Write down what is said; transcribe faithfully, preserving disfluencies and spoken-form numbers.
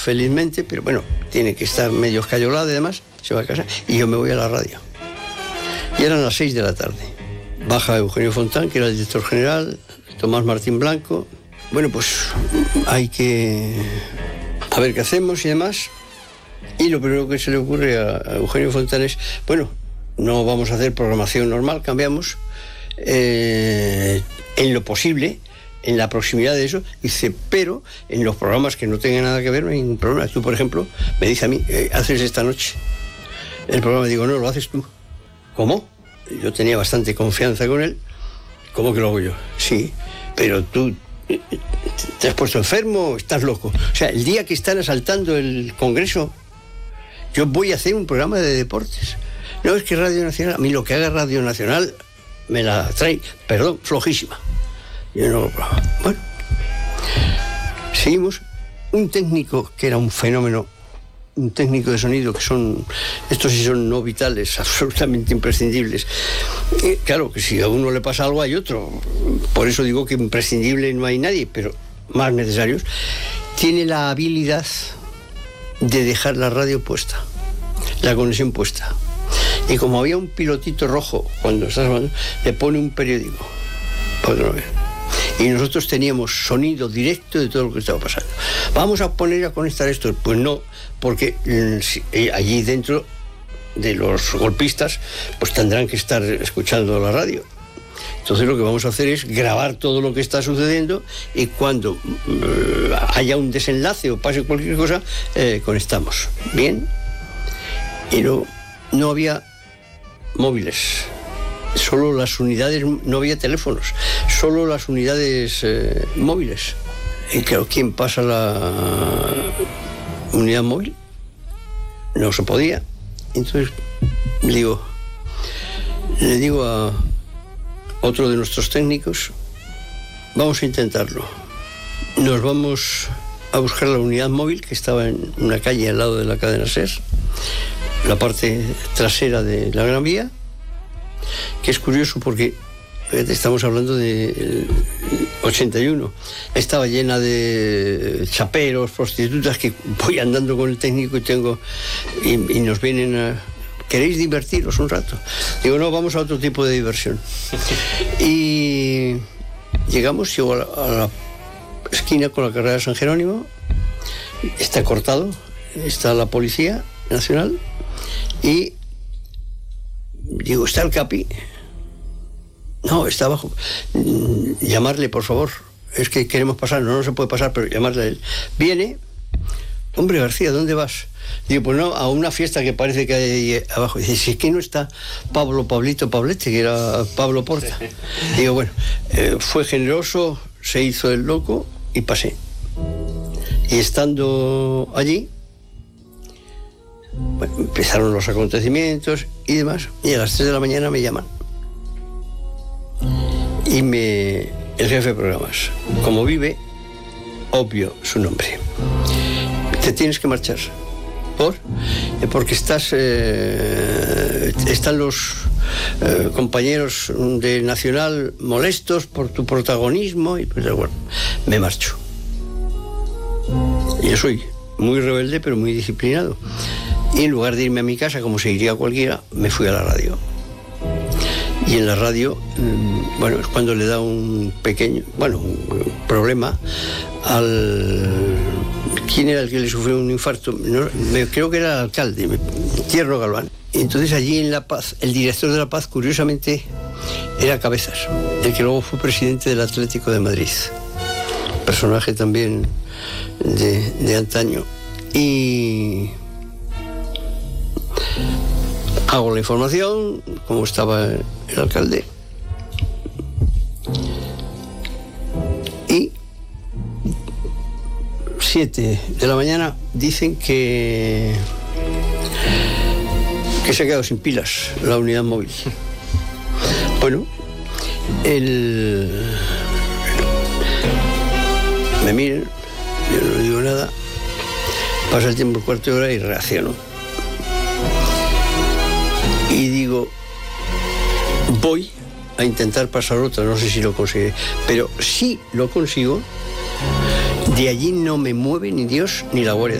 felizmente, pero bueno, tiene que estar medio escayolada y demás, se va a casa, y yo me voy a la radio. Y eran las seis de la tarde. Baja Eugenio Fontán, que era el director general, Tomás Martín Blanco. Bueno, pues hay que... a ver qué hacemos y demás. Y lo primero que se le ocurre a Eugenio Fontán es, bueno, no vamos a hacer programación normal, cambiamos. Eh, en lo posible, en la proximidad de eso, dice, pero en los programas que no tengan nada que ver, no hay ningún problema. Tú, por ejemplo, me dice a mí, eh, ¿haces esta noche el programa? Digo, no, lo haces tú. ¿Cómo? Yo tenía bastante confianza con él. ¿Cómo que lo hago yo? Sí, pero tú te has puesto enfermo o estás loco. O sea, el día que están asaltando el Congreso, yo voy a hacer un programa de deportes. No, es que Radio Nacional, a mí lo que haga Radio Nacional me la trae, perdón, flojísima. Yo no, bueno, seguimos. Un técnico que era un fenómeno, un técnico de sonido, que son, estos sí son no vitales, absolutamente imprescindibles. Y claro, que si a uno le pasa algo hay otro, por eso digo que imprescindible no hay nadie, pero más necesarios. Tiene la habilidad de dejar la radio puesta, la conexión puesta. Y como había un pilotito rojo cuando estás hablando, le pone un periódico para no ver. Y nosotros teníamos sonido directo de todo lo que estaba pasando. Vamos a poner a conectar esto. Pues no, porque eh, allí dentro de los golpistas pues tendrán que estar escuchando la radio. Entonces lo que vamos a hacer es grabar todo lo que está sucediendo y cuando eh, haya un desenlace o pase cualquier cosa, eh, conectamos. Bien. Y no, no había móviles. Solo las unidades, no había teléfonos, solo las unidades eh, móviles. Y claro, ¿quién pasa la unidad móvil? No se podía. Entonces, le digo, le digo a otro de nuestros técnicos, vamos a intentarlo. Nos vamos a buscar la unidad móvil que estaba en una calle al lado de la cadena SER, la parte trasera de la Gran Vía, que es curioso porque estamos hablando de ochenta y uno. Estaba llena de chaperos, prostitutas, que voy andando con el técnico y tengo y, y nos vienen a... ¿Queréis divertiros un rato? Digo, no, vamos a otro tipo de diversión. Y llegamos, llego a la, a la esquina con la carrera de San Jerónimo, está cortado, está la Policía Nacional y digo, ¿está el Capi? No, está abajo. Llamarle, por favor. Es que queremos pasar. No, no se puede pasar, pero llamarle a él. Viene. Hombre, García, ¿dónde vas? Digo, pues no, a una fiesta que parece que hay ahí abajo. Dice, si es que no está Pablo Pablito Pablete, que era Pablo Porta. Digo, bueno, eh, fue generoso, se hizo el loco y pasé. Y estando allí, bueno, empezaron los acontecimientos y demás, y a las tres de la mañana me llaman. Y me... el jefe de programas, como vive, obvio su nombre. Te tienes que marchar. ¿Por? Porque estás... Eh, están los eh, compañeros de Nacional molestos por tu protagonismo, y pues bueno, me marcho. Yo soy muy rebelde, pero muy disciplinado. Y en lugar de irme a mi casa, como se iría cualquiera, me fui a la radio. Y en la radio, bueno, es cuando le da un pequeño, bueno, un problema al... ¿Quién era el que le sufrió un infarto? No, me, creo que era el alcalde, Tierno Galván. Y entonces allí en La Paz, el director de La Paz, curiosamente, era Cabezas, el que luego fue presidente del Atlético de Madrid. Personaje también de, de antaño. Y... hago la información, como estaba el alcalde, y siete de la mañana dicen que que se ha quedado sin pilas la unidad móvil. Bueno, el me miran, yo no digo nada, pasa el tiempo, el cuarto de hora y reacciono. Y digo, voy a intentar pasar otra, no sé si lo conseguiré, pero si lo consigo, de allí no me mueve ni Dios ni la Guardia.